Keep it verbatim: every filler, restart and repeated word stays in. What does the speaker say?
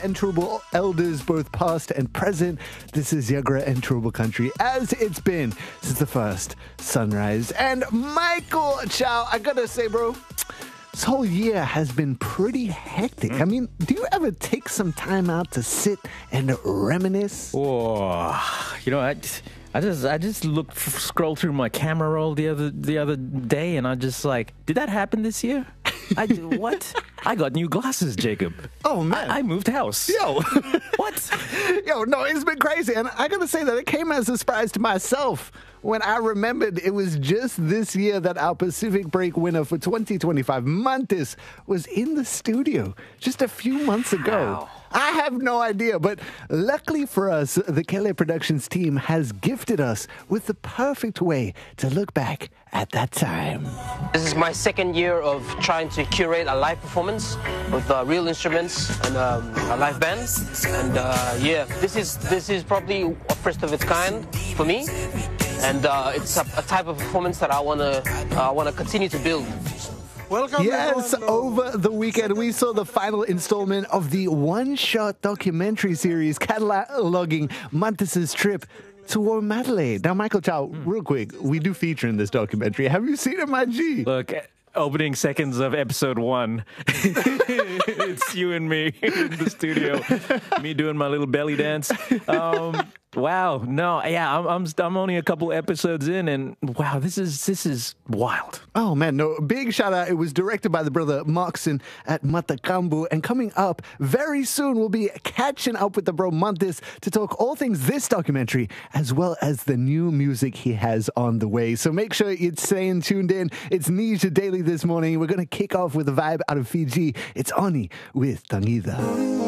and Turrbal elders, both past and present. This is Yagra and Turrbal Country, as it's been since the first sunrise. And Michael Chow, I gotta say, bro, this whole year has been pretty hectic. Mm. I mean, do you ever take some time out to sit and reminisce? Oh, you know, I, I just I just looked, scrolled through my camera roll the other the other day, and I just like, did that happen this year? I what? I got new glasses, Jacob. Oh man, I, I moved house. Yo, what? Yo, no, it's been crazy, and I gotta say that it came as a surprise to myself when I remembered it was just this year that our Pacific Break winner for twenty twenty-five, Mantis, was in the studio just a few months ago. Wow. I have no idea, but luckily for us, the Kele Productions team has gifted us with the perfect way to look back at that time. This is my second year of trying to curate a live performance with uh, real instruments and um, a live band. And uh, yeah, this is this is probably a first of its kind for me. And uh, it's a, a type of performance that I want to uh, want to continue to build. Welcome, yes, over the weekend we saw the final installment of the one-shot documentary series cataloging Mantis' trip to Womadelaide. Now, Michael Chow, mm. real quick, we do feature in this documentary. Have you seen it, my G? Look, opening seconds of episode one, it's you and me in the studio, me doing my little belly dance. Um, wow, no, yeah, I'm, I'm I'm only a couple episodes in, and wow, this is this is wild. Oh man, no, big shout out! It was directed by the brother Markson at Matakambu, and coming up very soon, we'll be catching up with the bro Mantis to talk all things this documentary, as well as the new music he has on the way. So make sure you're staying tuned in. It's Nisha Daily this morning. We're gonna kick off with a vibe out of Fiji. It's Oni with Tangida.